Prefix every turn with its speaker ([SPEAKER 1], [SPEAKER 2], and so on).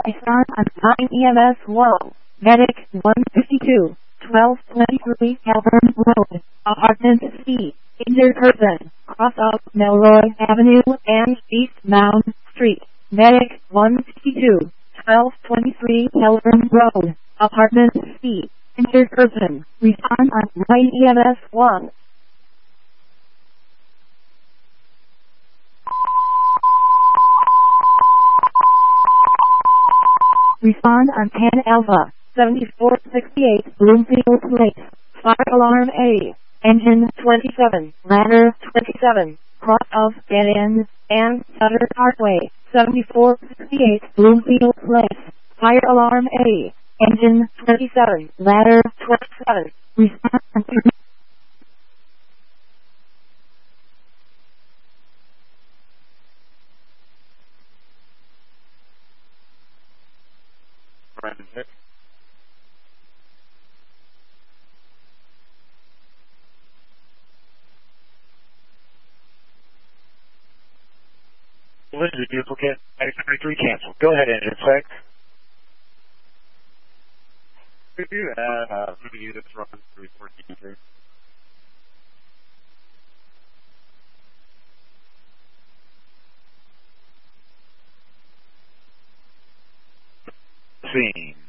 [SPEAKER 1] Nissan on 9 EMS 1. Medic 152, 1223 Calvert Road, Apartment C. Injured person, cross of Melroy Avenue and East Mound Street. Medic 152, 1223 Calvert Road, Apartment C. Injured person, respond on 9 EMS 1. Respond on 10 Alpha, 7468 Bloomfield Place. Fire alarm A. Engine 27, ladder 27, cross of Dead End and Sutter Parkway, 7468 Bloomfield Place. Fire alarm A. Engine 27, ladder 27. Respond on
[SPEAKER 2] Brandon Hick. Collision duplicate, X33 cancel. Go ahead, engine check.
[SPEAKER 3] Could you add units run 314?
[SPEAKER 2] Scene.